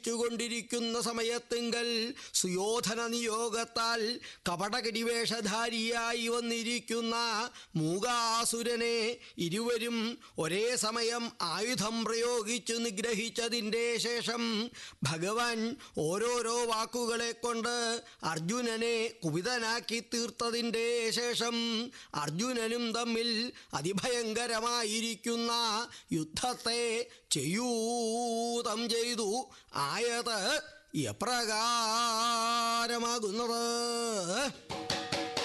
യുദ്ധിച്ചുകൊണ്ടിരിക്കുന്ന സമയത്തിങ്കൽ സുയോധന നിയോഗത്താൽ കപടകടിവേഷധാരിയായി വന്നിരിക്കുന്ന മൂകാസുരനെ ഇരുവരും ഒരേ സമയം ആയുധം പ്രയോഗിച്ചു നിഗ്രഹിച്ചതിൻ്റെ ശേഷം ഭഗവാൻ ഓരോരോ വാക്കുകളെ കൊണ്ട് അർജുനനെ കുപിതനാക്കി തീർത്തതിൻ്റെ ശേഷം അർജുനനും തമ്മിൽ അതിഭയങ്കരമായിരിക്കുന്ന യുദ്ധത്തെ ചെയ്യൂതം ചെയ്തു. ആയത് എപ്രകാരമാകുന്നത്?